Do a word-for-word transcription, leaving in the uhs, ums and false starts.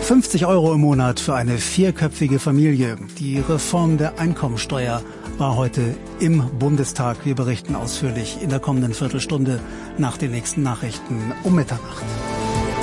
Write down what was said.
fünfzig Euro im Monat für eine vierköpfige Familie. Die Reform der Einkommensteuer war heute im Bundestag. Wir berichten ausführlich in der kommenden Viertelstunde nach den nächsten Nachrichten um Mitternacht.